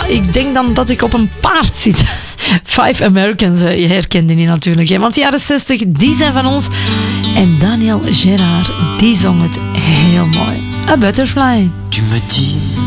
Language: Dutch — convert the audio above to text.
ik denk dan dat ik op een paard zit. Five Americans, je herkende die natuurlijk. Hè? Want de jaren 60, die zijn van ons. En Daniel Gérard, die zong het heel mooi. A Butterfly. Tu me dis